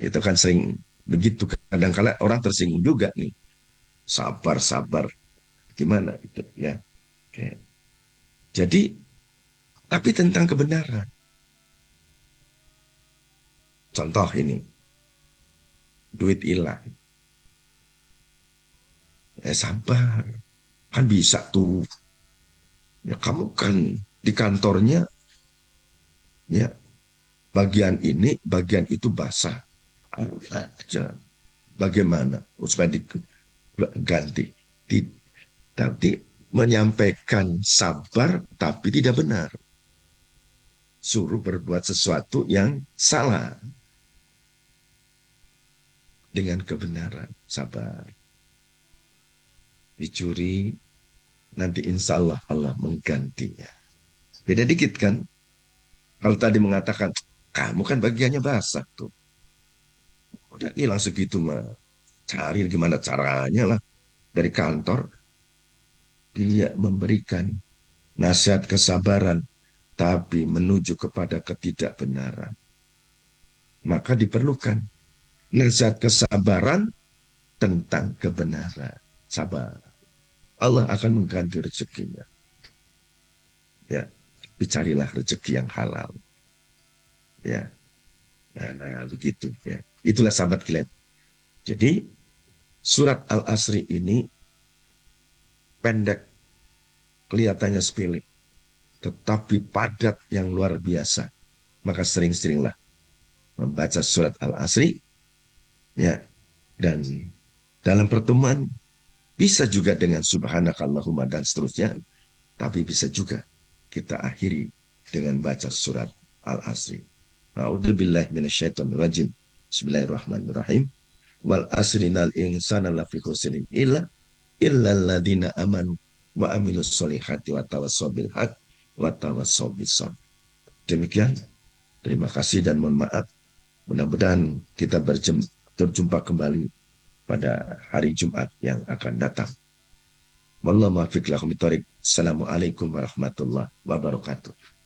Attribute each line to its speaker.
Speaker 1: Itu kan sering begitu. Kadang-kala orang tersinggung juga nih. Sabar, sabar. Gimana gitu ya. Oke. Jadi, tapi tentang kebenaran. Contoh ini, duit hilang. Sabar. Kan bisa tuh. Ya, kamu kan di kantornya, ya bagian ini, bagian itu basah. Aja. Bagaimana? Supaya diganti. Tapi menyampaikan sabar tapi tidak benar. Suruh berbuat sesuatu yang salah dengan kebenaran. Sabar. Dicuri, nanti insya Allah Allah menggantinya. Beda dikit kan? Kalau tadi mengatakan, kamu kan bagiannya basah tuh. Udah hilang segitu mah. Cari gimana caranya lah. Dari kantor, dia memberikan nasihat kesabaran, tapi menuju kepada ketidakbenaran. Maka diperlukan nasihat kesabaran tentang kebenaran. Sabar. Allah akan mengganti rezekinya. Ya, dicarilah rezeki yang halal. Ya, nah, begitu. Ya, itulah sahabat kalian. Jadi surat Al-Asri ini pendek, kelihatannya sepele, tetapi padat yang luar biasa. Maka sering-seringlah membaca surat Al-Asri, ya, dan dalam pertemuan bisa juga dengan subhanakallahumma dan seterusnya, tapi bisa juga kita akhiri dengan baca surat Al-Asri. A'udzubillahi minasyaitonirrajim. Bismillahirrahmanirrahim. Wal asri nal insana lafi khusrin illa alladziina amanu wa amilus solihati wa tawassaw bil haq wa tawassaw bis sabr. Demikian. Terima kasih dan mohon maaf. Mudah-mudahan kita berjumpa kembali pada hari Jumat yang akan datang. Wallahu muwaffiq lakum bithoriq. Assalamualaikum warahmatullahi wabarakatuh.